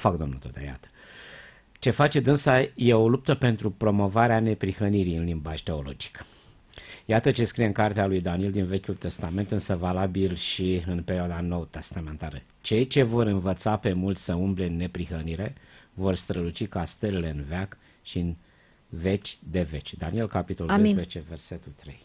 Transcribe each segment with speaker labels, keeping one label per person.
Speaker 1: fac, domnul Tudor, iată. Ce face dânsa e o luptă pentru promovarea neprihănirii în limbaj teologic. Iată ce scrie în cartea lui Daniel din Vechiul Testament, însă valabil și în perioada Nou Testamentară. Cei ce vor învăța pe mulți să umble în neprihănire vor străluci ca stelele în veac și în veci de veci. Daniel, capitolul 12, versetul 3.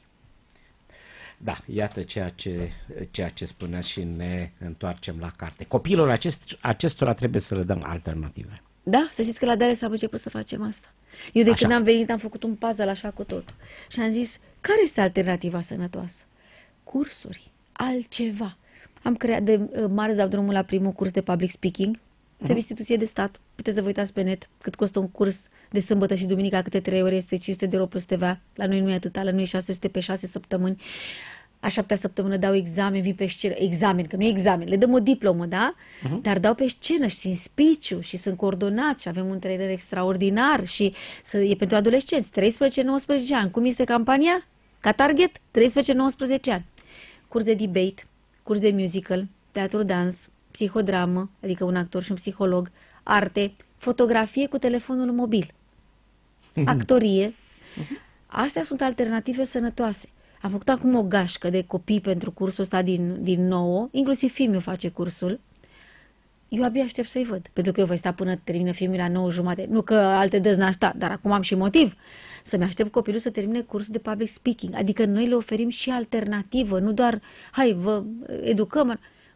Speaker 1: Da, iată ceea ce spuneați și ne întoarcem la carte. Copiilor acestora trebuie să le dăm alternative.
Speaker 2: Da, să știți că la Dallas am început să facem asta. Eu de când am venit am făcut un puzzle așa cu totul. Și am zis, care este alternativa sănătoasă? Cursuri, altceva. Am creat de marți, dau drumul la primul curs de public speaking. Este o instituție de stat. Puteți să vă uitați pe net cât costă un curs de sâmbătă și duminica, câte 3 ore, este 500 de euro plus TVA. La noi nu e atâta, la noi e 600 pe 6 săptămâni. A 7-a săptămână dau examen, vin pe scenă, examen, că nu e examen, le dăm o diplomă, da? Dar dau pe scenă și sunt speech și sunt coordonați și avem un trailer extraordinar și e pentru adolescenți, 13-19 ani. Cum este campania? Ca target? 13-19 ani. Curs de debate, curs de musical, teatru, dans, psihodramă, adică un actor și un psiholog, arte, fotografie cu telefonul mobil, actorie. Astea sunt alternative sănătoase. Am făcut acum o gașcă de copii pentru cursul ăsta din 9, inclusiv fiul meu face cursul. Eu abia aștept să-i văd, pentru că eu voi sta până termină fiul meu la 9:30. Nu că alte dăți n-aș sta, dar acum am și motiv să-mi aștept copilul să termine cursul de public speaking. Adică noi le oferim și alternativă, nu doar, hai, vă educăm.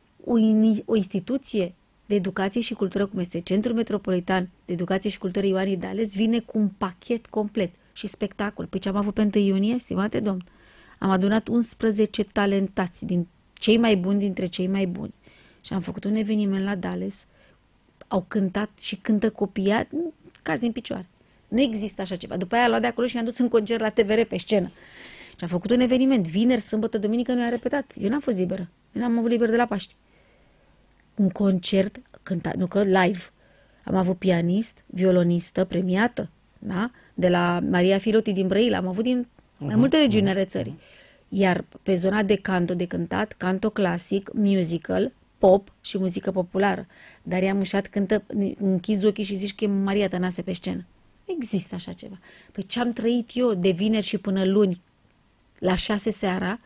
Speaker 2: O instituție de educație și cultură, cum este Centrul Metropolitan de Educație și Cultură Ioan Dales, vine cu un pachet complet și spectacol. Păi ce am avut pe 1 iunie, stimate domn? Am adunat 11 talentați, din cei mai buni dintre cei mai buni. Și am făcut un eveniment la Dallas. Au cântat și cântă copiii, caz din picioare. Nu există așa ceva. După aia am luat de acolo și i-am dus în concert la TVR pe scenă. Și am făcut un eveniment. Vineri, sâmbătă, duminică nu i-a repetat. Eu n-am fost liberă. Eu n-am avut liber de la Paști. Un concert cântat, nu că live. Am avut pianist, violonistă premiată, da? De la Maria Filoti din Brăila. Am avut din mai multe regiuni ale țării. Iar pe zona de canto, de cântat, canto clasic, musical, pop și muzică populară. Daria Mușat cântă, închizi ochii și zici că e Maria Tănase pe scenă. Există așa ceva. Păi ce am trăit eu de vineri și până luni, la 6 seara,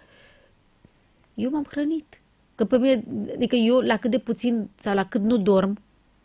Speaker 2: eu m-am hrănit. Că pe mine, adică eu la cât de puțin sau la cât nu dorm,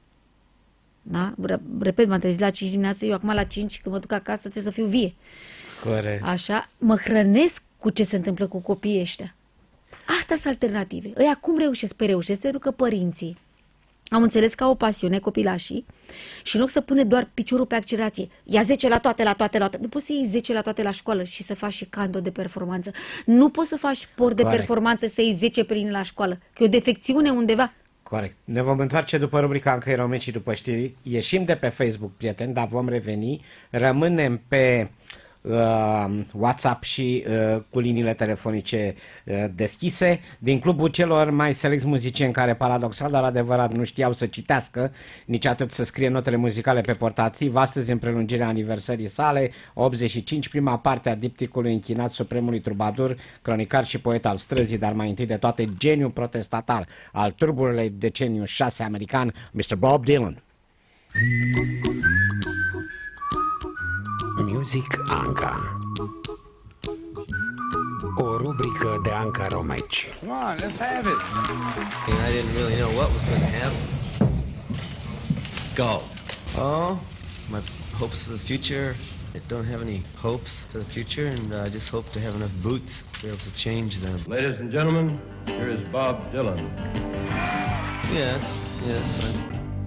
Speaker 2: da? Repet, m-am trezit la 5 dimineața, eu acum la 5 când mă duc acasă trebuie să fiu vie.
Speaker 1: Corect.
Speaker 2: Așa, mă hrănesc cu ce se întâmplă cu copiii ăștia. Astea sunt alternative. Ei acum reușesc? Păi reușesc pentru că părinții am înțeles ca o pasiune copilașii și în loc să pune doar piciorul pe accelerație, ia 10 la toate. Nu poți să iei 10 la toate la școală și să faci și canto de performanță. Nu poți să faci sport de performanță să iei 10 pe linie la școală, că e o defecțiune undeva.
Speaker 1: Corect. Ne vom întoarce după rubrica Încă erau meci și după știri. Ieșim de pe Facebook, prieteni, dar vom reveni. Rămânem pe WhatsApp și cu liniile telefonice deschise din clubul celor mai selecți muzicieni care, paradoxal, dar adevărat, nu știau să citească, nici atât să scrie notele muzicale pe portativ. Astăzi, în prelungirea aniversării sale, 85, prima parte a dipticului închinat supremului trubadur, cronicar și poet al străzii, dar mai întâi de toate geniu protestatar al turburului deceniu 6 american, Mr. Bob Dylan.
Speaker 3: Music Anca. O rubrică de Anca Romeci.
Speaker 4: Come on, let's have it.
Speaker 5: I didn't really know what was going to happen. Go. Oh, my hopes for the future. I don't have any hopes for the future, and I just hope to have enough boots to be able to change them.
Speaker 4: Ladies and gentlemen, here is Bob Dylan.
Speaker 5: Yes,